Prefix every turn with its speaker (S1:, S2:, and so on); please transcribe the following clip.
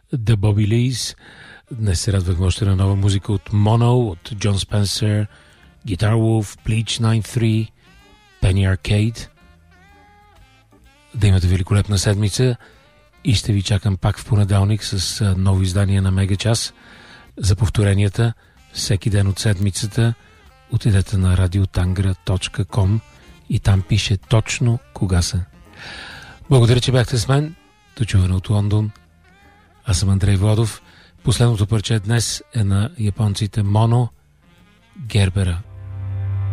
S1: The Bobby Lees. Днес се радвахме още на нова музика от Mono, от Джон Спенсър, Guitar Wolf, Bleach 93, Penny Arcade. Да имате великолепна седмица и ще ви чакам пак в понеделник с ново издание на Мегачас. За повторенията всеки ден от седмицата отидете на radiotangra.com и там пише точно кога са. Благодаря, че бяхте с мен. До чуване от Лондон. Аз съм Андрей Владов. Последното парче днес е на японците Mono, Гербера.